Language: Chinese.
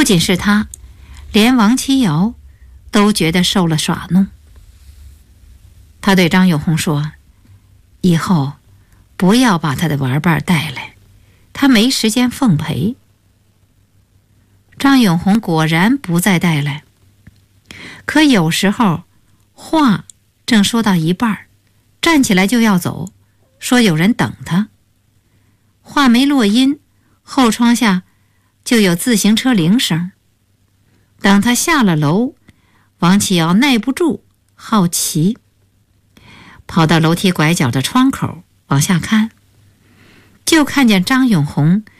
仅是他，连王七瑶都觉得受了耍弄。他对张永红说：“以后不要把他的玩伴带来，他没时间奉陪。”张永红果然不再带来，可有时候话正说到一半，站起来就要走，说有人等他。话没落音，后窗下就有自行车铃声。等他下了楼，王启尧耐不住好奇，跑到楼梯拐角的窗口往下看，就看见张永红